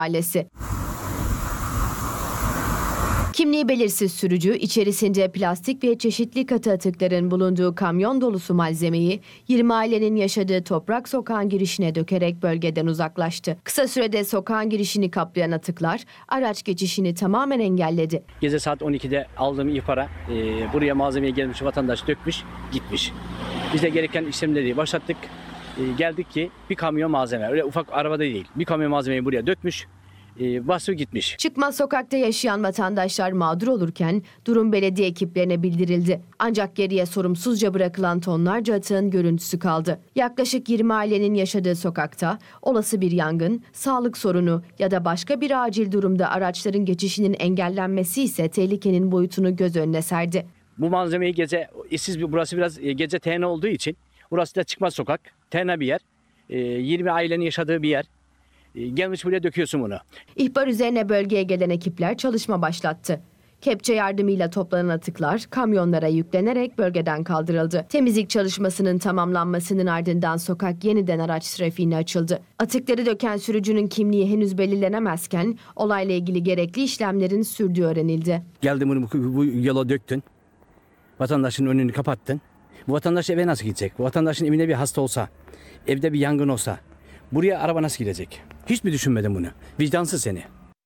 Mahallesi. Kimliği belirsiz sürücü içerisinde plastik ve çeşitli katı atıkların bulunduğu kamyon dolusu malzemeyi 20 ailenin yaşadığı Toprak Sokağın girişine dökerek bölgeden uzaklaştı. Kısa sürede sokağın girişini kaplayan atıklar araç geçişini tamamen engelledi. Gece saat 12'de aldığım ihbara buraya malzemeye gelmiş vatandaş dökmüş gitmiş. Biz de gereken işlemleri başlattık. Geldik ki bir kamyon malzeme, öyle ufak arabada değil, bir kamyon malzemeyi buraya dökmüş. Basıp gitmiş. Çıkmaz Sokak'ta yaşayan vatandaşlar mağdur olurken durum belediye ekiplerine bildirildi. Ancak geriye sorumsuzca bırakılan tonlarca atığın görüntüsü kaldı. Yaklaşık 20 ailenin yaşadığı sokakta olası bir yangın, sağlık sorunu ya da başka bir acil durumda araçların geçişinin engellenmesi ise tehlikenin boyutunu göz önüne serdi. Bu malzemeyi gece, burası biraz gece tehne olduğu için burası da Çıkmaz Sokak, tehne bir yer. 20 ailenin yaşadığı bir yer. Gelmiş buraya döküyorsun bunu. İhbar üzerine bölgeye gelen ekipler çalışma başlattı. Kepçe yardımıyla toplanan atıklar kamyonlara yüklenerek bölgeden kaldırıldı. Temizlik çalışmasının tamamlanmasının ardından sokak yeniden araç trafiğine açıldı. Atıkları döken sürücünün kimliği henüz belirlenemezken olayla ilgili gerekli işlemlerin sürdüğü öğrenildi. Geldin bunu bu yola döktün. Vatandaşın önünü kapattın. Bu vatandaş eve nasıl gidecek? Bu vatandaşın evinde bir hasta olsa, evde bir yangın olsa buraya araba nasıl gidecek? Hiç mi düşünmedin bunu? Vicdansız seni.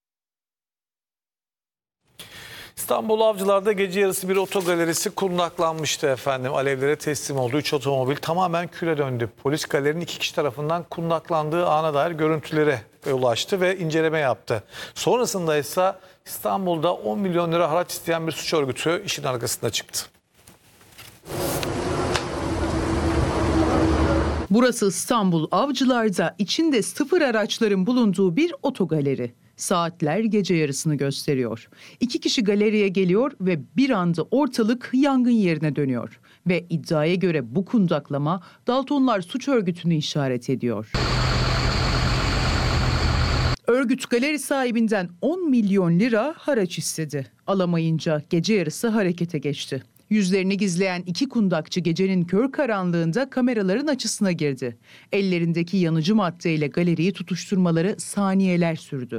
İstanbul Avcılar'da gece yarısı bir otogalerisi kundaklanmıştı efendim. Alevlere teslim oldu. 3 otomobil tamamen küle döndü. Polis galerinin 2 kişi tarafından kundaklandığı ana dair görüntülere ulaştı ve inceleme yaptı. Sonrasında ise İstanbul'da 10 milyon lira haraç isteyen bir suç örgütü işin arkasında çıktı. Burası İstanbul Avcılar'da içinde sıfır araçların bulunduğu bir otogaleri. Saatler gece yarısını gösteriyor. 2 kişi galeriye geliyor ve bir anda ortalık yangın yerine dönüyor. Ve iddiaya göre bu kundaklama Daltonlar suç örgütünü işaret ediyor. Örgüt galeri sahibinden 10 milyon lira haraç istedi. Alamayınca gece yarısı harekete geçti. Yüzlerini gizleyen 2 kundakçı gecenin kör karanlığında kameraların açısına girdi. Ellerindeki yanıcı maddeyle galeriyi tutuşturmaları saniyeler sürdü.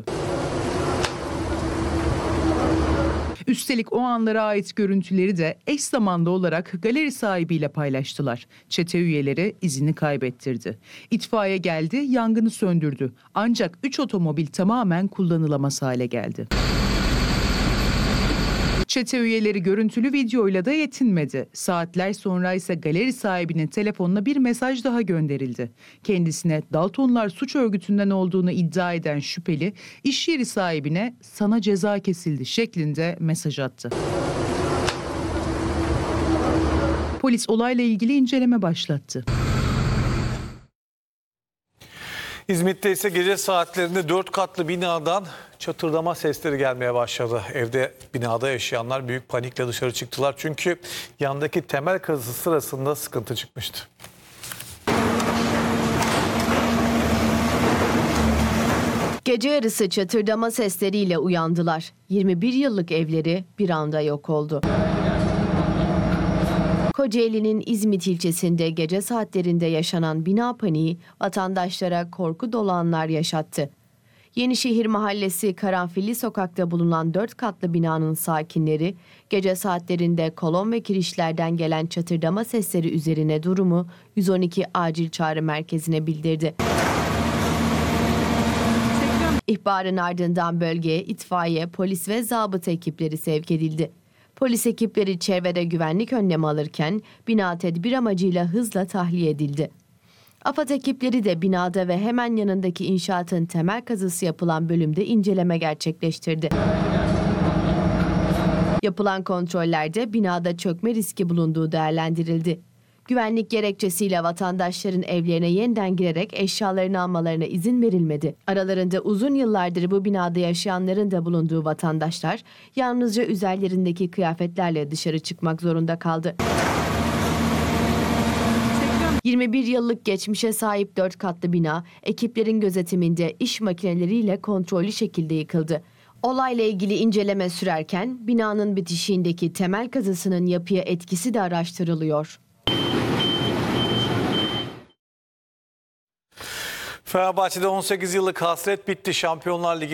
Üstelik o anlara ait görüntüleri de eş zamanlı olarak galeri sahibiyle paylaştılar. Çete üyeleri izini kaybettirdi. İtfaiye geldi, yangını söndürdü. Ancak 3 otomobil tamamen kullanılamaz hale geldi. Çete üyeleri görüntülü videoyla da yetinmedi. Saatler sonra ise galeri sahibinin telefonuna bir mesaj daha gönderildi. Kendisine Daltonlar suç örgütünden olduğunu iddia eden şüpheli, iş yeri sahibine "sana ceza kesildi" şeklinde mesaj attı. Polis olayla ilgili inceleme başlattı. İzmit'te ise gece saatlerinde 4 katlı binadan çatırdama sesleri gelmeye başladı. Binada yaşayanlar büyük panikle dışarı çıktılar. Çünkü yandaki temel kazısı sırasında sıkıntı çıkmıştı. Gece yarısı çatırdama sesleriyle uyandılar. 21 yıllık evleri bir anda yok oldu. Kocaeli'nin İzmit ilçesinde gece saatlerinde yaşanan bina paniği vatandaşlara korku dolu anlar yaşattı. Yenişehir Mahallesi Karanfilli Sokak'ta bulunan 4 katlı binanın sakinleri gece saatlerinde kolon ve kirişlerden gelen çatırdama sesleri üzerine durumu 112 acil çağrı merkezine bildirdi. İhbarın ardından bölgeye itfaiye, polis ve zabıta ekipleri sevk edildi. Polis ekipleri çevrede güvenlik önlemi alırken bina tedbir amacıyla hızla tahliye edildi. AFAD ekipleri de binada ve hemen yanındaki inşaatın temel kazısı yapılan bölümde inceleme gerçekleştirdi. Yapılan kontrollerde binada çökme riski bulunduğu değerlendirildi. Güvenlik gerekçesiyle vatandaşların evlerine yeniden girerek eşyalarını almalarına izin verilmedi. Aralarında uzun yıllardır bu binada yaşayanların da bulunduğu vatandaşlar yalnızca üzerlerindeki kıyafetlerle dışarı çıkmak zorunda kaldı. 21 yıllık geçmişe sahip 4 katlı bina ekiplerin gözetiminde iş makineleriyle kontrollü şekilde yıkıldı. Olayla ilgili inceleme sürerken binanın bitişiğindeki temel kazısının yapıya etkisi de araştırılıyor. Fenerbahçe'de 18 yıllık hasret bitti. Şampiyonlar Ligi